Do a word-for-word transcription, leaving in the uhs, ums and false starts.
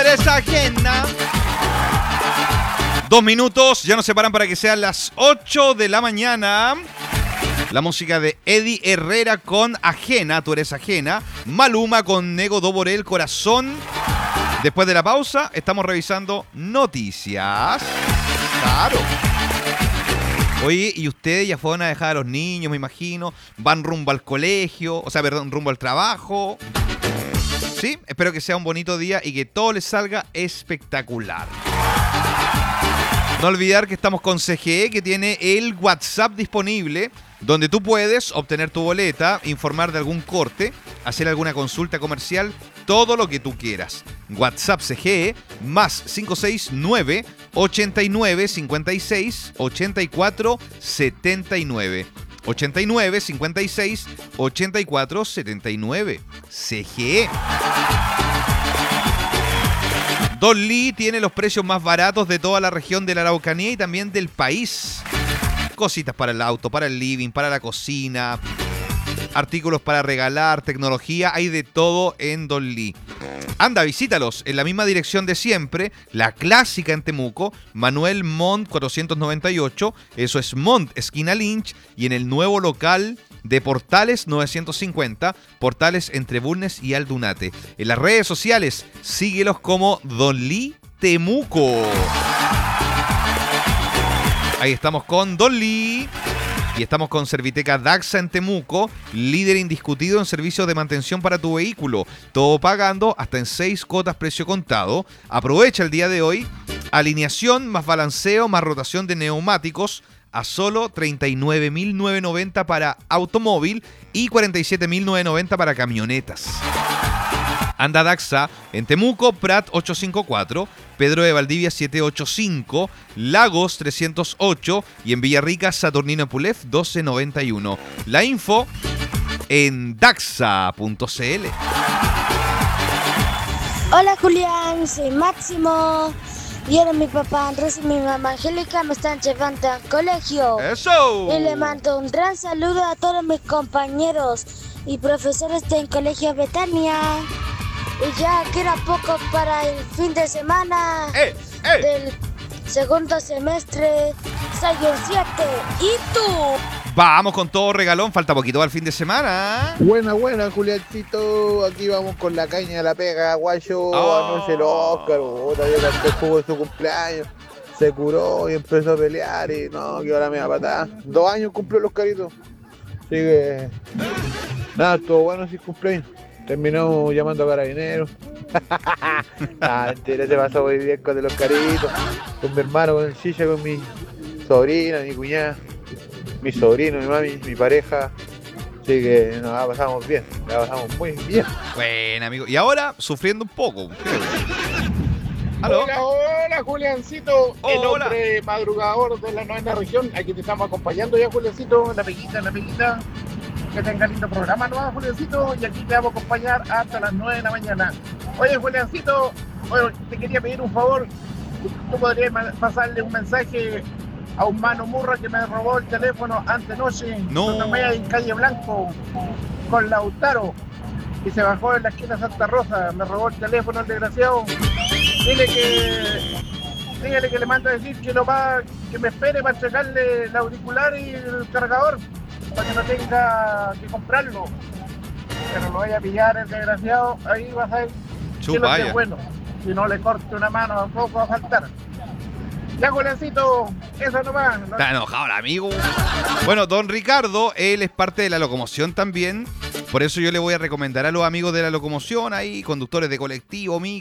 eres ajena. Dos minutos, ya nos separan para que sean las ocho de la mañana. La música de Eddie Herrera con Ajena, tú eres ajena. Maluma con Nego Do Boré, el corazón. Después de la pausa, estamos revisando noticias. Claro. Oye, y ustedes ya fueron a dejar a los niños, me imagino. Van rumbo al colegio, o sea, perdón, rumbo al trabajo. Sí, espero que sea un bonito día y que todo les salga espectacular. No olvidar que estamos con C G E, que tiene el WhatsApp disponible, donde tú puedes obtener tu boleta, informar de algún corte, hacer alguna consulta comercial, todo lo que tú quieras. WhatsApp C G E más cinco seis nueve, ochenta y nueve, cincuenta y seis, ochenta y cuatro, setenta y nueve. ochenta y nueve, cincuenta y seis, ochenta y cuatro, setenta y nueve. C G E. Don Lee tiene los precios más baratos de toda la región de la Araucanía y también del país. Cositas para el auto, para el living, para la cocina, artículos para regalar, tecnología, hay de todo en Don Lee. Anda, visítalos en la misma dirección de siempre, la clásica en Temuco, Manuel Montt cuatrocientos noventa y ocho, eso es Montt, esquina Lynch, y en el nuevo local de Portales novecientos cincuenta, Portales entre Bulnes y Aldunate. En las redes sociales, síguelos como Don Lee Temuco. Ahí estamos con Don Lee. Y estamos con Serviteca Daxa en Temuco, líder indiscutido en servicios de mantención para tu vehículo. Todo pagando hasta en seis cuotas precio contado. Aprovecha el día de hoy. Alineación más balanceo más rotación de neumáticos a solo treinta y nueve mil novecientos noventa para automóvil y cuarenta y siete mil novecientos noventa para camionetas. Anda Daxa en Temuco, Prat ochocientos cincuenta y cuatro, Pedro de Valdivia setecientos ochenta y cinco, Lagos trescientos ocho y en Villarrica Saturnino Pulef doce noventa y uno. La info en daxa punto c l. Hola Julián, soy Máximo. Y ahora mi papá Andrés y mi mamá Angélica me están llevando al colegio. ¡Eso! Y le mando un gran saludo a todos mis compañeros y profesores del Colegio Betania. Y ya queda poco para el fin de semana ¡Eh! ¡Eh! del segundo semestre Sayo siete. ¿Y tú? Vamos con todo regalón, falta poquito al fin de semana. Buena, buena, Juliancito. Aquí vamos con la caña de la pega, guayo. Oh. Anoche el Oscar, puta, yo canté el juego de su cumpleaños. Se curó y empezó a pelear y no, que ahora me va a patar. Dos años cumplió el Oscarito. Así que nada, estuvo bueno sin cumpleaños. Terminó llamando a carabineros. Ah, mentira, se pasó muy bien con el Oscarito. Con mi hermano, con el Chicha, con mi sobrina, mi cuñada, mi sobrino, mi mami, mi pareja. Así que nos la pasamos bien, la pasamos muy bien. Bueno, amigo. Y ahora, sufriendo un poco. ¿Aló? Hola, hola, Juliancito, Hola, el hola. hombre madrugador de la novena región. Aquí te estamos acompañando ya, Juliancito, la peguita, la peguita. Que tenga lindo programa, ¿no, Juliancito? Y aquí te vamos a acompañar hasta las nueve de la mañana. Oye, Juliancito, oye, te quería pedir un favor. ¿Tú podrías ma- pasarle un mensaje a un mano murra que me robó el teléfono antenoche? No. Cuando me en Calle Blanco con Lautaro y se bajó en la esquina de Santa Rosa. Me robó el teléfono el desgraciado. Dile que... Dígale que le mando a decir que lo va, que me espere para checarle el auricular y el cargador, para que no tenga que comprarlo. Pero lo vaya a pillar el desgraciado, ahí vas a ver que lo que Chupaya. es bueno. Si no le corte una mano, tampoco va a faltar. Ya, Juliancito, eso nomás. ¿no? Está enojado el amigo. Bueno, don Ricardo, él es parte de la locomoción también. Por eso yo le voy a recomendar a los amigos de la locomoción ahí, conductores de colectivo, micro.